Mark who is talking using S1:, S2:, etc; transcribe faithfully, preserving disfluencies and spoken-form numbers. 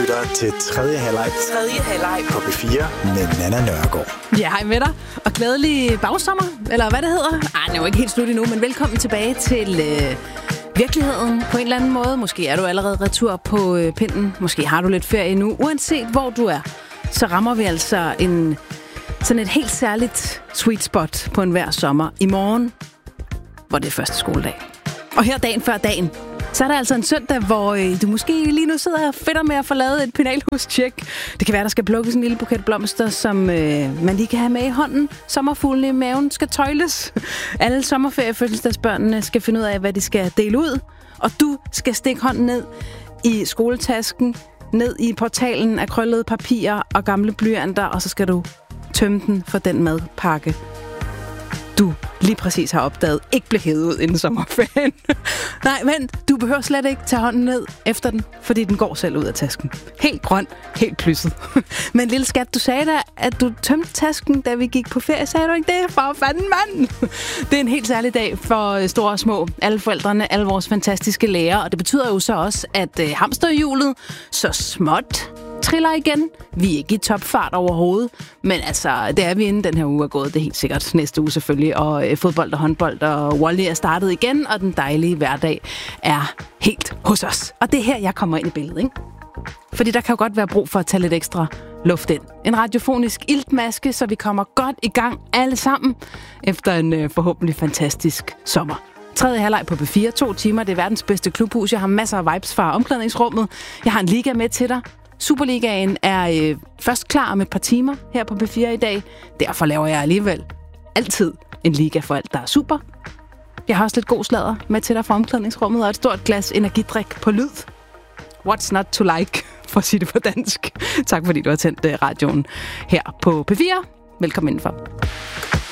S1: lytter til tredje halvleg.
S2: Tredje halvleg
S1: på P fire med Nanna Nørgaard.
S3: Ja, hej med dig. Og glædelig bagsommer, eller hvad det hedder. Ej, det er jo ikke helt slut endnu, men velkommen tilbage til øh, virkeligheden på en eller anden måde. Måske er du allerede retur på øh, pinden. Måske har du lidt ferie nu. Uanset hvor du er, så rammer vi altså en, sådan et helt særligt sweet spot på en hver sommer. I morgen, hvor det er første skoledag. Og her dagen før dagen, så er der altså en søndag, hvor øh, du måske lige nu sidder og fedter med at få lavet et penalhus-tjek. Det kan være, der skal plukkes en lille buket blomster, som øh, man lige kan have med i hånden. Sommerfuglene i maven skal tøjles. Alle sommerferiefødselsdagsbørnene skal finde ud af, hvad de skal dele ud. Og du skal stikke hånden ned i skoletasken, ned i portalen af krøllede papirer og gamle blyanter, og så skal du tømme den for den madpakke, du lige præcis har opdaget, ikke blev hævet ud inden sommerferien. Nej, vent, du behøver slet ikke tage hånden ned efter den, fordi den går selv ud af tasken. Helt grøn, helt plysset. Men lille skat, du sagde da, at du tømte tasken, da vi gik på ferie. Sagde du ikke det? For fanden, mand! Det er en helt særlig dag for store og små. Alle forældrene, alle vores fantastiske lærere. Og det betyder jo så også, at øh, hamsterhjulet så småt triller igen. Vi er ikke i topfart overhovedet, men altså, det er vi inden den her uge er gået. Det er helt sikkert næste uge selvfølgelig, og øh, fodbold og håndbold og Wally er startet igen, og den dejlige hverdag er helt hos os. Og det er her, jeg kommer ind i billedet, ikke? Fordi der kan jo godt være brug for at tage lidt ekstra luft ind. En radiofonisk iltmaske, så vi kommer godt i gang alle sammen efter en øh, forhåbentlig fantastisk sommer. Tredje halvleg på P fire, to timer, det er verdens bedste klubhus. Jeg har masser af vibes fra omklædningsrummet. Jeg har en liga med til dig. Superligaen er øh, først klar om et par timer her på P fire i dag. Derfor laver jeg alligevel altid en liga for alt, der er super. Jeg har også lidt god sladder med til dig fra omklædningsrummet og et stort glas energidrik på lyd. What's not to like, for at sige det på dansk. Tak fordi du har tændt radioen her på P fire. Velkommen indenfor.